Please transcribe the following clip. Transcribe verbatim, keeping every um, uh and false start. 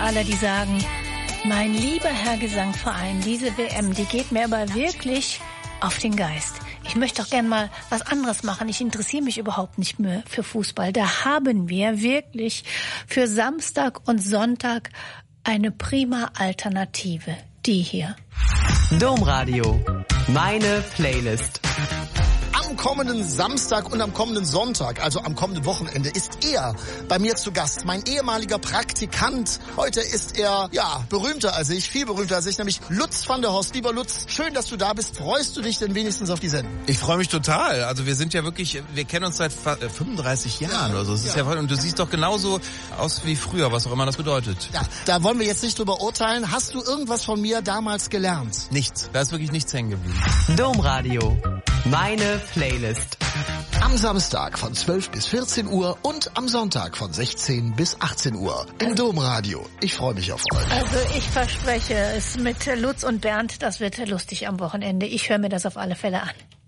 Fußballer, die sagen, mein lieber Herr Gesangverein, diese W M, die geht mir aber wirklich auf den Geist. Ich möchte doch gern mal was anderes machen. Ich interessiere mich überhaupt nicht mehr für Fußball. Da haben wir wirklich für Samstag und Sonntag eine prima Alternative. Die hier. Domradio. Meine Playlist. Am kommenden Samstag und am kommenden Sonntag, also am kommenden Wochenende, ist er bei mir zu Gast. Mein ehemaliger Praktikant. Heute ist er, ja, berühmter als ich, viel berühmter als ich, nämlich Lutz van der Horst. Lieber Lutz, schön, dass du da bist. Freust du dich denn wenigstens auf die Sendung? Ich freue mich total. Also wir sind ja wirklich, wir kennen uns seit fünfunddreißig Jahren oder so. Das ist ja. Ja, und du siehst doch genauso aus wie früher, was auch immer das bedeutet. Ja, da wollen wir jetzt nicht drüber urteilen. Hast du irgendwas von mir damals gelernt? Nichts. Da ist wirklich nichts hängen geblieben. Domradio. Meine Playlist. Am Samstag von zwölf bis vierzehn Uhr und am Sonntag von sechzehn bis achtzehn Uhr im Domradio. Ich freue mich auf euch. Also ich verspreche es mit Lutz und Bernd, das wird lustig am Wochenende. Ich höre mir das auf alle Fälle an.